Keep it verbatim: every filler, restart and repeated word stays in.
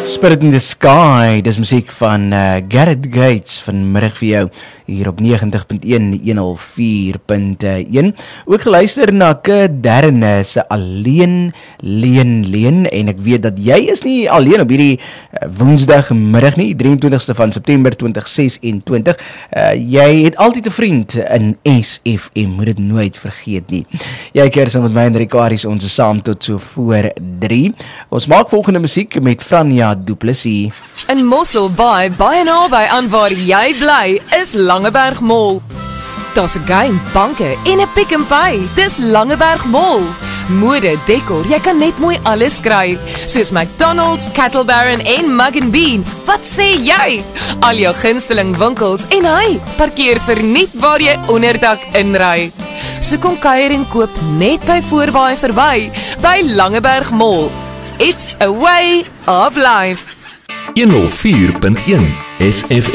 Spirit in the Sky, dis muziek van uh, Gareth Gates vanmiddag vir jou hier op negentig punt een, honderdvier punt een. Ook geluister na Darren se Alleen, Leen, Leen en ek weet dat jy is nie alleen op hierdie uh, woensdagmiddag nie, drie en twintigste van September twintig ses en twintig. Uh, jy het altyd 'n vriend in S F M, moet dit nooit vergeet nie. Jy keer saam met my en Rikaris ons is saam tot so voor drie. Ons maak volgende muziek met Franja Du Plessis. In Mosselbaai, baie naby aan waar jy bly, is Langeberg Mall. Daar's 'n game, banke en 'n Pick n Pay. Dis Langeberg Mall. Mode, dekor, jy kan net mooi alles kry. Soos McDonald's, Cattle Baron en Mug and Bean. Wat sê jy? Al jou gunsteling winkels en hy, parkeer verniet waar jy onderdak inry. So kom kuier en koop net by Voorbaai verby, by Langeberg Mall. It's a way of life. honderdvier punt een S F